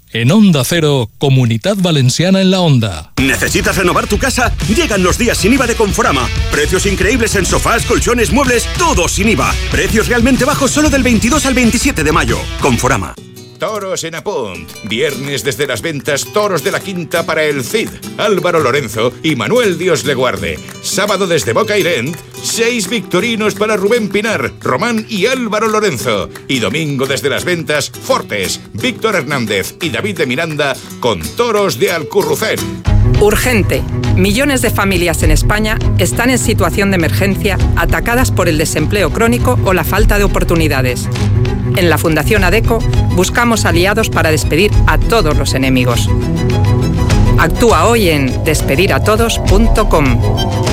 En Onda Cero, Comunidad Valenciana en la Onda. ¿Necesitas renovar tu casa? Llegan los días sin IVA de Conforama. Precios increíbles en sofás, colchones, muebles, todo sin IVA. Precios realmente bajos solo del 22 al 27 de mayo. Conforama. Toros en Apunt. Viernes desde las ventas, toros de la Quinta para el Cid, Álvaro Lorenzo y Manuel Dios le guarde. Sábado desde Bocairent, 6 victorinos para Rubén Pinar, Román y Álvaro Lorenzo. Y domingo desde las ventas, Fortes, Víctor Hernández y David de Miranda con toros de Alcurrucén. Urgente. Millones de familias en España están en situación de emergencia, atacadas por el desempleo crónico o la falta de oportunidades. En la Fundación ADECO buscamos aliados para despedir a todos los enemigos. Actúa hoy en despediratodos.com.